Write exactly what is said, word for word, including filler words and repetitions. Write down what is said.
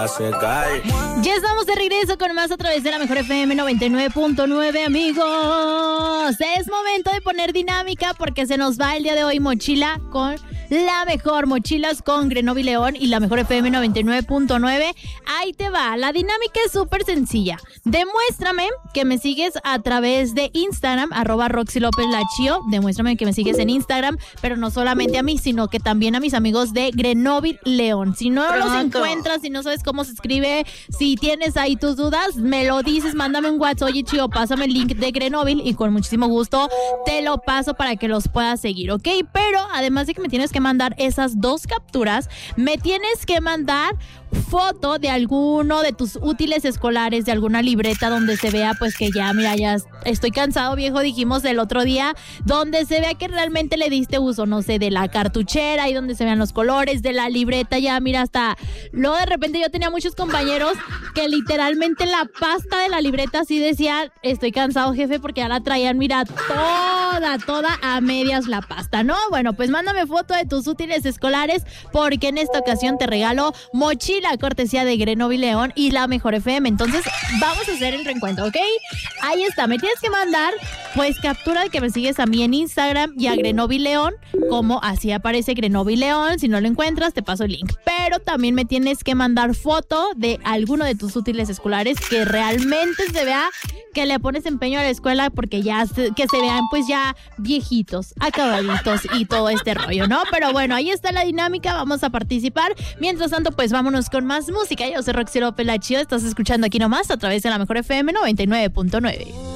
Ya estamos de regreso con más a través de la Mejor F M noventa y nueve punto nueve, amigos. Es momento de poner dinámica porque se nos va el día de hoy mochila con la mejor. Mochilas con Grenoble León y la Mejor F M noventa y nueve punto nueve. Ahí te va. La dinámica es súper sencilla. Demuéstrame que me sigues a través de Instagram, arroba Roxy López Lachio. Demuéstrame que me sigues en Instagram, pero no solamente a mí, sino que también a mis amigos de Grenoble León. Si no Pronto. los encuentras, si no sabes cómo se escribe, si tienes ahí tus dudas, me lo dices, mándame un WhatsApp. Oye, Chío, pásame el link de Grenoble y con muchísimo gusto te lo paso para que los puedas seguir, ¿ok? Pero además de que me tienes que mandar esas dos capturas, me tienes que mandar foto de alguno de tus útiles escolares, de alguna libreta donde se vea pues que ya, mira, ya estoy cansado, viejo, dijimos el otro día, donde se vea que realmente le diste uso, no sé, de la cartuchera y donde se vean los colores de la libreta, ya, mira, hasta luego de repente yo tenía muchos compañeros que literalmente la pasta de la libreta así decía, estoy cansado, jefe, porque ya la traían, mira, toda, toda a medias la pasta, ¿no? Bueno, pues mándame foto de tus útiles escolares porque en esta ocasión te regalo mochila cortesía de Grenoble León y la Mejor F M. Entonces vamos a hacer el reencuentro, ¿ok? Ahí está, me tienes que mandar pues captura de que me sigues a mí en Instagram y a Grenoble León, como así aparece Grenoble León. Si no lo encuentras te paso el link, pero también me tienes que mandar foto de alguno de tus útiles escolares que realmente se vea que le pones empeño a la escuela, porque ya se, que se vean pues ya viejitos, acabaditos y todo este rollo, ¿no? Pero bueno, ahí está la dinámica, vamos a participar. Mientras tanto, pues vámonos con más música. Yo soy Roxy López Lachio, estás escuchando aquí nomás a través de la Mejor F M noventa y nueve punto nueve.